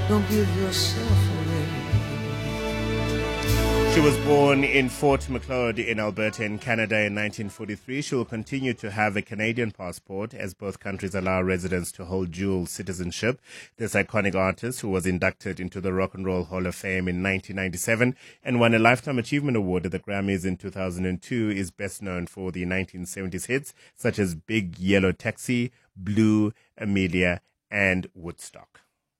Don't give yourself away. She was born in Fort Macleod in Alberta in Canada in 1943. She will continue to have a Canadian passport as both countries allow residents to hold dual citizenship. This iconic artist, who was inducted into the Rock and Roll Hall of Fame in 1997 and won a Lifetime Achievement Award at the Grammys in 2002, is best known for the 1970s hits such as Big Yellow Taxi, Blue, Amelia, and Woodstock.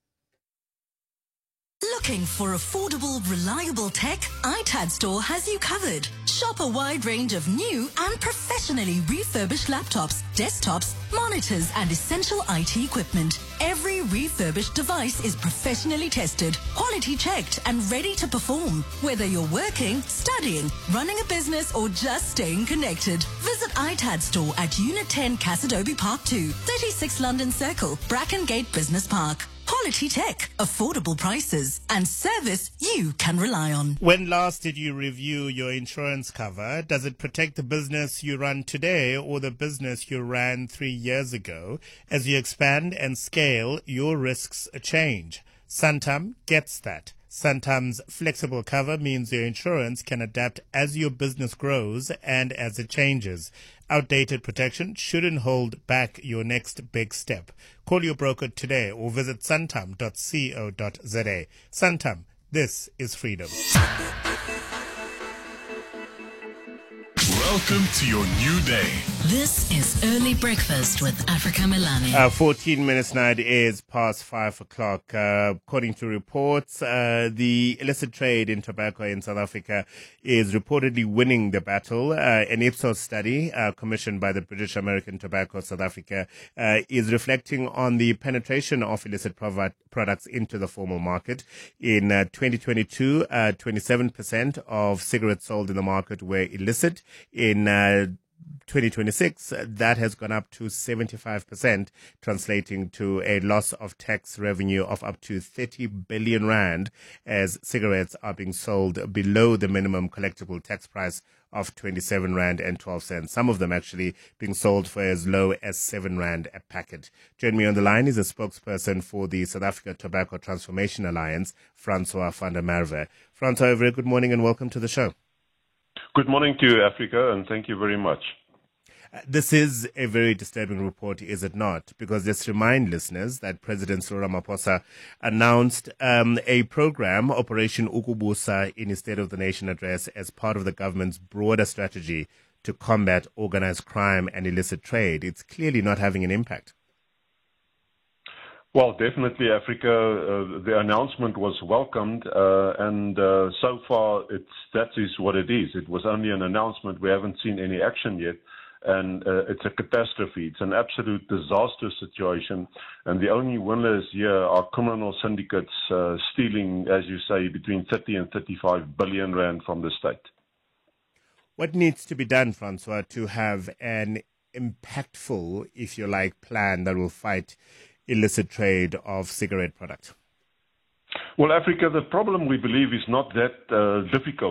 Looking for affordable, reliable tech? iTad Store has you covered. Shop a wide range of new and professionally refurbished laptops, desktops, monitors, and essential IT equipment. Every refurbished device is professionally tested, quality checked, and ready to perform. Whether you're working, studying, running a business, or just staying connected, visit iTad Store at Unit 10 Cassidobe Park 2, 36 London Circle, Brackengate Business Park. Quality tech, affordable prices, and service you can rely on. When last did you review your insurance cover? Does it protect the business you run today or the business you ran 3 years ago? As you expand and scale, your risks change. Santam gets that. Santam's flexible cover means your insurance can adapt as your business grows and as it changes. Outdated protection shouldn't hold back your next big step. Call your broker today or visit santam.co.za. Santam, this is freedom. Welcome to your new day. This is Early Breakfast with Africa Milani. 14 minutes now, it is past 5 o'clock. According to reports, the illicit trade in tobacco in South Africa is reportedly winning the battle. An Ipsos study commissioned by the British American Tobacco South Africa is reflecting on the penetration of illicit products into the formal market. In 2022, 27% of cigarettes sold in the market were illicit. In 2026, that has gone up to 75%, translating to a loss of tax revenue of up to 30 billion rand as cigarettes are being sold below the minimum collectible tax price of 27 rand and 12 cents. Some of them actually being sold for as low as 7 rand a packet. Joining me on the line is a spokesperson for the South Africa Tobacco Transformation Alliance, Francois van der Merwe. Francois, a very good morning and welcome to the show. Good morning to you, Africa, and thank you very much. This is a very disturbing report, is it not? Because let's remind listeners that President Cyril Ramaphosa announced a program, Operation Ukubusa, in his State of the Nation address as part of the government's broader strategy to combat organized crime and illicit trade. It's clearly not having an impact. Well, definitely, Africa. The announcement was welcomed, and so far that is what it is. It was only an announcement. We haven't seen any action yet, and it's a catastrophe. It's an absolute disaster situation, and the only winners here are criminal syndicates stealing, as you say, between 30 and 35 billion rand from the state. What needs to be done, Francois, to have an impactful, if you like, plan that will fight illicit trade of cigarette products? Well, Africa, the problem we believe is not that difficult.